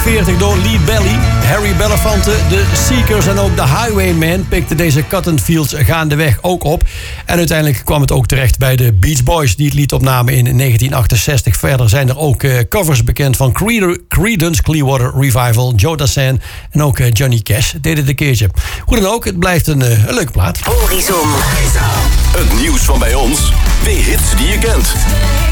40 door Lead Belly. Harry Belafonte, de Seekers en ook de Highwaymen pikten deze Cotton Fields gaandeweg ook op. En uiteindelijk kwam het ook terecht bij de Beach Boys die het lied opnamen in 1968. Verder zijn er ook covers bekend van Creedence Clearwater Revival, Joe Dassin en ook Johnny Cash deden het een keertje. Hoe dan ook, het blijft een leuke plaat. Horizon. Het nieuws van bij ons, de hits die je kent.